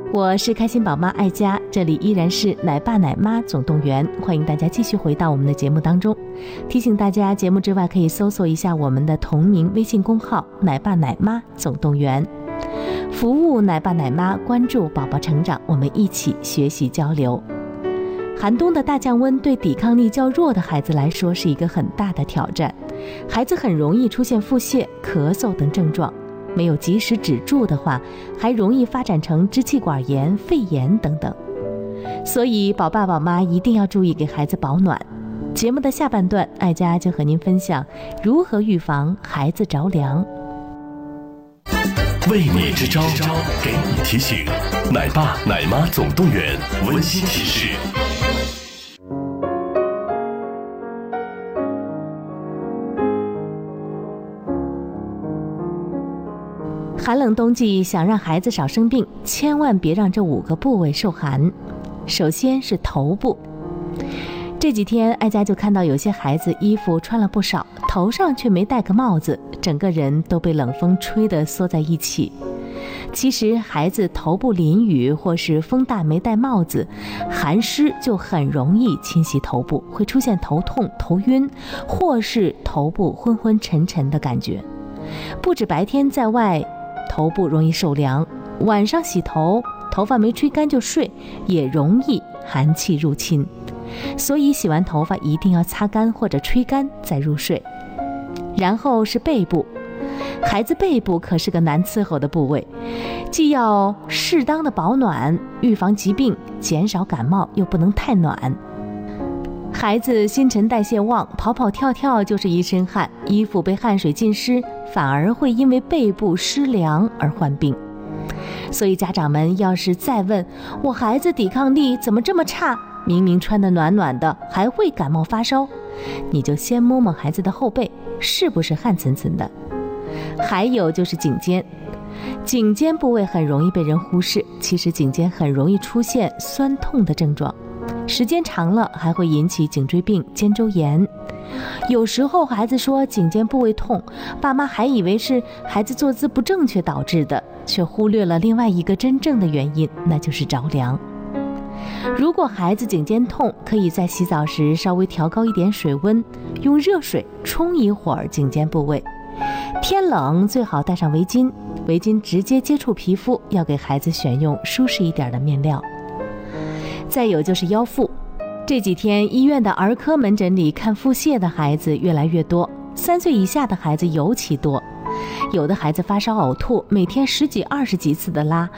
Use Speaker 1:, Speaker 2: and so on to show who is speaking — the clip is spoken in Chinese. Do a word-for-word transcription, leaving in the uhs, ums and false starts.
Speaker 1: 我是开心宝妈爱家，这里依然是奶爸奶妈总动员，欢迎大家继续回到我们的节目当中。提醒大家，节目之外可以搜索一下我们的同名微信公号奶爸奶妈总动员，服务奶爸奶妈，关注宝宝成长，我们一起学习交流。寒冬的大降温对抵抗力较弱的孩子来说是一个很大的挑战，孩子很容易出现腹泻、咳嗽等症状，没有及时止住的话，还容易发展成支气管炎、肺炎等等。所以宝爸宝妈一定要注意给孩子保暖。节目的下半段，爱家就和您分享如何预防孩子着凉。
Speaker 2: 为你支招，给你提醒，奶爸奶妈总动员，温馨提示。
Speaker 1: 寒冷冬季，想让孩子少生病，千万别让这五个部位受寒。首先是头部。这几天爱家就看到有些孩子衣服穿了不少，头上却没戴个帽子，整个人都被冷风吹得缩在一起。其实孩子头部淋雨或是风大没戴帽子，寒湿就很容易侵袭头部，会出现头痛、头晕，或是头部昏昏沉沉的感觉。不止白天在外头部容易受凉，晚上洗头，头发没吹干就睡，也容易寒气入侵。所以洗完头发一定要擦干或者吹干再入睡。然后是背部，孩子背部可是个难伺候的部位，既要适当的保暖，预防疾病，减少感冒，又不能太暖。孩子新陈代谢旺，跑跑跳跳就是一身汗，衣服被汗水浸湿，反而会因为背部湿凉而患病。所以家长们要是再问我孩子抵抗力怎么这么差，明明穿得暖暖的还会感冒发烧，你就先摸摸孩子的后背，是不是汗涔涔的。还有就是颈肩，颈肩部位很容易被人忽视，其实颈肩很容易出现酸痛的症状，时间长了还会引起颈椎病、肩周炎。有时候孩子说颈肩部位痛，爸妈还以为是孩子坐姿不正确导致的，却忽略了另外一个真正的原因，那就是着凉。如果孩子颈肩痛，可以在洗澡时稍微调高一点水温，用热水冲一会儿颈肩部位。天冷最好戴上围巾，围巾直接接触皮肤，要给孩子选用舒适一点的面料。再有就是腰腹，这几天医院的儿科门诊里看腹泻的孩子越来越多，三岁以下的孩子尤其多。有的孩子发烧呕吐，每天十几二十几次的拉，